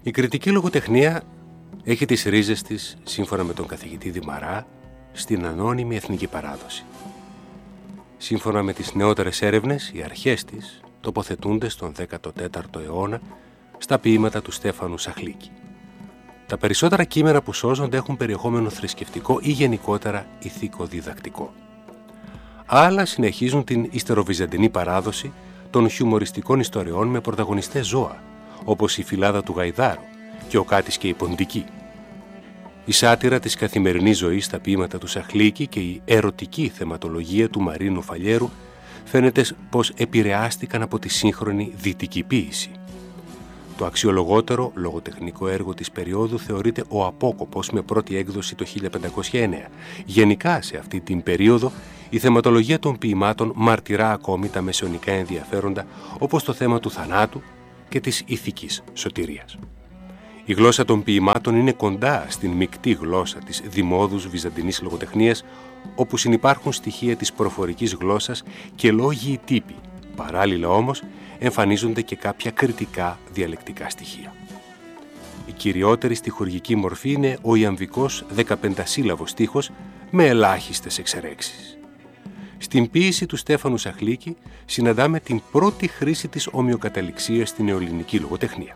Η κριτική λογοτεχνία έχει τις ρίζες της, σύμφωνα με τον καθηγητή Δημαρά, στην ανώνυμη εθνική παράδοση. Σύμφωνα με τις νεότερες έρευνες, οι αρχές της τοποθετούνται στον 14ο αιώνα στα ποίηματα του Στέφανου Σαχλίκη. Τα περισσότερα κείμενα που σώζονται έχουν περιεχόμενο θρησκευτικό ή γενικότερα ηθικοδιδακτικό. Άλλα συνεχίζουν την ιστεροβυζαντινή παράδοση των χιουμοριστικών ιστοριών με πρωταγωνιστές ζώα, όπως η Φυλάδα του Γαϊδάρου και ο Κάτης και η Ποντική. Η σάτυρα της καθημερινής ζωής στα ποίηματα του Σαχλίκη και η ερωτική θεματολογία του Μαρίνου Φαλιέρου φαίνεται πως επηρεάστηκαν από τη σύγχρονη δυτική ποίηση. Το αξιολογότερο λογοτεχνικό έργο της περίοδου θεωρείται ο Απόκοπος με πρώτη έκδοση το 1509. Γενικά σε αυτή την περίοδο η θεματολογία των ποιημάτων μαρτυρά ακόμη τα μεσαιωνικά ενδιαφέροντα, όπως το θέμα του θανάτου και της ηθικής σωτηρίας. Η γλώσσα των ποιημάτων είναι κοντά στην μεικτή γλώσσα της δημόδους βυζαντινής λογοτεχνίας, όπου συνυπάρχουν στοιχεία της προφορικής γλώσσας και λόγιοι τύποι. Παράλληλα όμως εμφανίζονται και κάποια κριτικά διαλεκτικά στοιχεία. Η κυριότερη στιχουργική μορφή είναι ο ιαμβικός 15σύλλαβος στίχος με ελάχιστες εξαιρέξεις. Στην ποίηση του Στέφανου Σαχλίκη συναντάμε την πρώτη χρήση της ομοιοκαταληξίας στην νεοελληνική λογοτεχνία.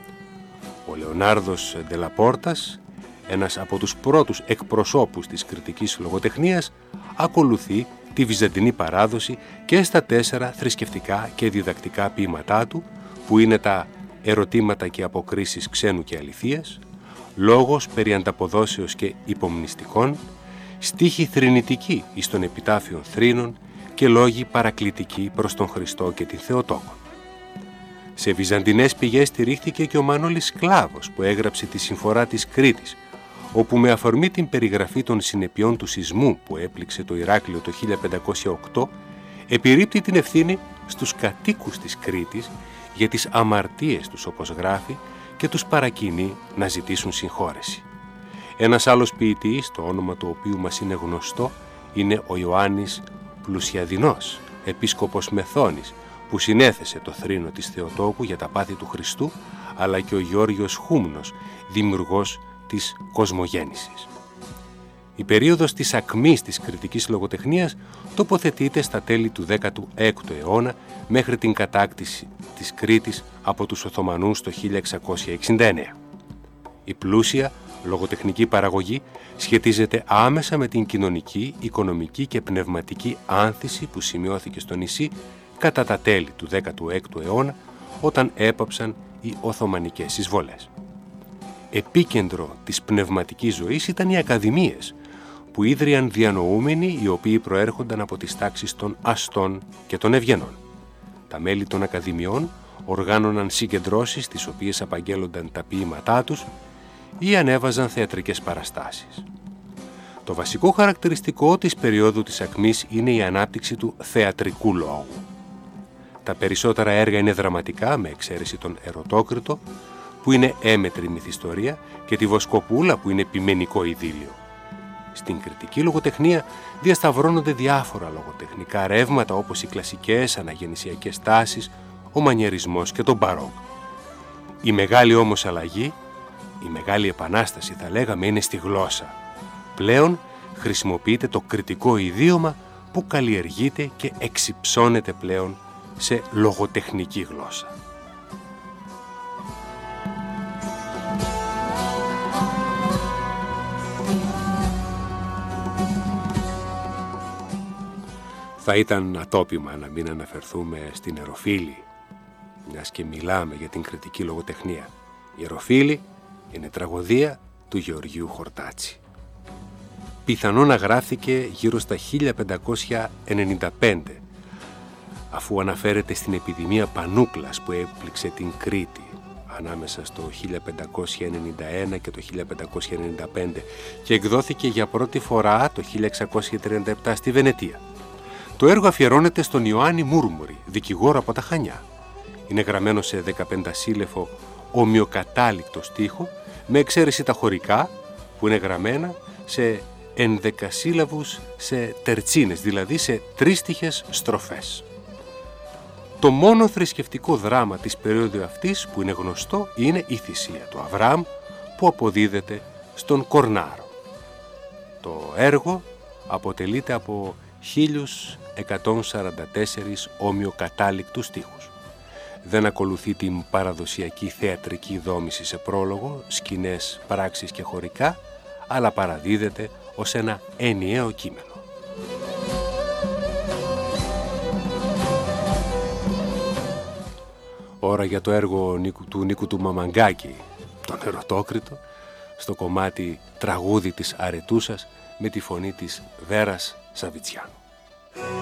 Ο Λεωνάρδος Ντελαπόρτας, ένας από τους πρώτους εκπροσώπους της κριτικής λογοτεχνίας, ακολουθεί τη βυζαντινή παράδοση και στα 4 θρησκευτικά και διδακτικά ποίηματά του, που είναι τα ερωτήματα και αποκρίσεις ξένου και αληθείας, λόγος περί ανταποδόσεως και υπομνηστικών, στίχοι θρηνητικοί εις των επιτάφιων θρήνων και λόγοι παρακλητικοί προς τον Χριστό και την Θεοτόκον. Σε βυζαντινές πηγές στηρίχθηκε και ο Μανώλης Σκλάβος, που έγραψε τη Συμφορά της Κρήτης, όπου με αφορμή την περιγραφή των συνεπειών του σεισμού που έπληξε το Ηράκλειο το 1508, επιρρίπτει την ευθύνη στους κατοίκους της Κρήτης για τις αμαρτίες τους, όπως γράφει, και τους παρακινεί να ζητήσουν συγχώρεση. Ένας άλλος ποιητής, το όνομα του οποίου μας είναι γνωστό, είναι ο Ιωάννης Πλουσιαδινός, επίσκοπος Μεθόνης, που συνέθεσε το θρήνο της Θεοτόκου για τα πάθη του Χριστού, αλλά και ο Γεώργιος Χούμνος, δημιουργός της κοσμογέννησης. Η περίοδος της ακμής της κριτικής λογοτεχνίας τοποθετείται στα τέλη του 16ου αιώνα μέχρι την κατάκτηση της Κρήτης από τους Οθωμανούς το 1669. Η πλούσια λογοτεχνική παραγωγή σχετίζεται άμεσα με την κοινωνική, οικονομική και πνευματική άνθηση που σημειώθηκε στο νησί κατά τα τέλη του 16ου αιώνα, όταν έπαψαν οι Οθωμανικές εισβολές. Επίκεντρο της πνευματικής ζωής ήταν οι ακαδημίες, που ίδρυαν διανοούμενοι οι οποίοι προέρχονταν από τις τάξεις των αστών και των ευγενών. Τα μέλη των ακαδημιών οργάνωναν συγκεντρώσεις τις οποίες απαγγέλλονταν τα ποίηματά τους ή ανέβαζαν θεατρικές παραστάσεις. Το βασικό χαρακτηριστικό της περίοδου της ακμής είναι η ανάπτυξη του θεατρικού λόγου. Τα περισσότερα έργα είναι δραματικά, με εξαίρεση τον Ερωτόκριτο, που είναι έμετρη μυθιστορία, και τη Βοσκοπούλα, που είναι επιμενικό ειδήλιο. Στην κριτική λογοτεχνία διασταυρώνονται διάφορα λογοτεχνικά ρεύματα, όπως οι κλασικές αναγεννησιακές τάσεις, ο μανιερισμός και το μπαρόκ. Η μεγάλη όμως αλλαγή, η μεγάλη επανάσταση θα λέγαμε, είναι στη γλώσσα. Πλέον χρησιμοποιείται το κριτικό ιδίωμα που καλλιεργείται και εξυψώνεται πλέον σε λογοτεχνική γλώσσα. Θα ήταν ατόπιμα να μην αναφερθούμε στην Εροφίλη, μιας και μιλάμε για την κριτική λογοτεχνία. Η Εροφίλη είναι τραγωδία του Γεωργίου Χορτάτσι. Πιθανόν να γράφτηκε γύρω στα 1595, αφού αναφέρεται στην επιδημία πανούκλας που έπληξε την Κρήτη ανάμεσα στο 1591 και το 1595 και εκδόθηκε για πρώτη φορά το 1637 στη Βενετία. Το έργο αφιερώνεται στον Ιωάννη Μούρμουρη, δικηγόρο από τα Χανιά. Είναι γραμμένο σε 15σύλλεφο ομοιοκατάληκτο στίχο, με εξαίρεση τα χωρικά που είναι γραμμένα σε ενδεκασύλλαβους σε τερτσίνες, δηλαδή σε τρίστιχες στροφές. Το μόνο θρησκευτικό δράμα της περίοδου αυτής που είναι γνωστό είναι η θυσία του Αβραάμ που αποδίδεται στον Κορνάρο. Το έργο αποτελείται από 1144 ομοιοκατάληκτους στίχους. Δεν ακολουθεί την παραδοσιακή θεατρική δόμηση σε πρόλογο, σκηνές, πράξεις και χωρικά, αλλά παραδίδεται ως ένα ενιαίο κείμενο. Ώρα για το έργο του Νίκου του Μαμαγκάκη, τον Ερωτόκριτο, στο κομμάτι «Τραγούδι της Αρετούσας» με τη φωνή της Βέρας Σαβιτσιάνου.